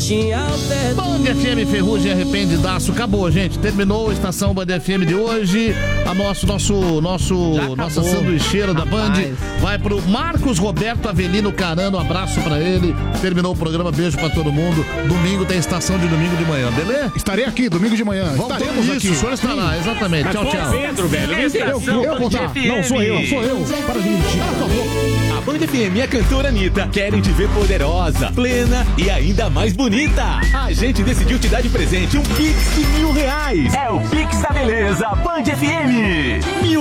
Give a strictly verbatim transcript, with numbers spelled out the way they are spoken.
tinha altitude. Band F M Ferrugem Arrependidaço. Acabou, gente. Terminou a estação Band F M de hoje. A nosso, nosso, nosso, nossa sanduicheira da Band vai pro Marcos Roberto Avelino Carano. Um abraço pra ele. Terminou o programa. Beijo pra todo mundo. Domingo tem estação de domingo de manhã, beleza? Estarei aqui, domingo de manhã. Estaremos aqui. O senhor estará, exatamente. Mas tchau, foi tchau. o Pedro, velho. Eu, eu vou estar. Não, sou eu, sou eu. Para de mentir. Cala tua boca. A Band F M e a cantora Anitta querem te ver poderosa, plena e ainda mais bonita. A gente decidiu te dar de presente um Pix de mil reais. É o Pix da Beleza Band F M. Mil